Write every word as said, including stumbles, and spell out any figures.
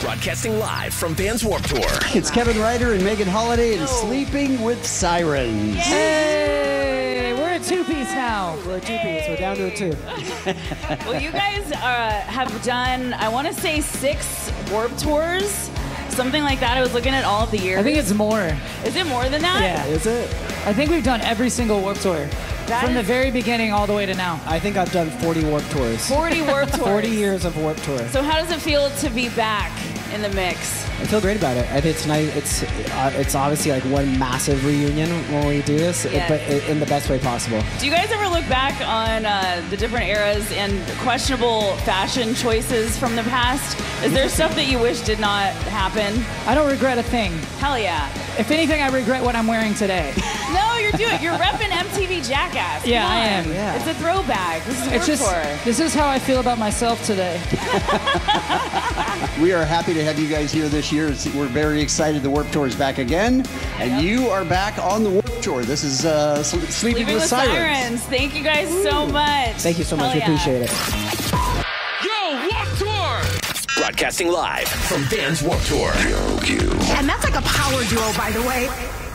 Broadcasting live from Vans Warped Tour. It's Kevin Ryder and Megan Holiday and Sleeping with Sirens. Hey, we're a two-piece now. We're a two-piece. We're down to a two. Well, you guys uh, have done, I want to say, six Warped Tours. Something like that. I was looking at all of the years. I think it's more. Is it more than that? Yeah. Is it? I think we've done every single Warped Tour. That From is- the very beginning all the way to now. I think I've done forty Warped Tours. forty Warped Tours. forty years of Warped Tour. So how does it feel to be back in the mix? I feel great about it. I think it's nice. It's uh, it's obviously like one massive reunion when we do this, Yes. but in the best way possible. Do you guys ever look back on uh, the different eras and questionable fashion choices from the past? Is there stuff that you wish did not happen? I don't regret a thing. Hell yeah. If anything, I regret what I'm wearing today. No, you're doing You're repping M T V Jackass. Yeah, Come I on. am. Yeah. It's a throwback. This is It's Warped just, Tour. this is how I feel about myself today. We are happy to have you guys here this year. It's- We're very excited. The Warped Tour is back again, and Yep. you are back on the Warped Tour. This is uh, Sl- Sleeping, Sleeping with, with Sirens. Sirens. Thank you guys so much. Thank you so much. Hell We yeah. appreciate it. Yo, Warped Tour! Broadcasting live from Vans Warped Tour. And that's like a power duo, by the way.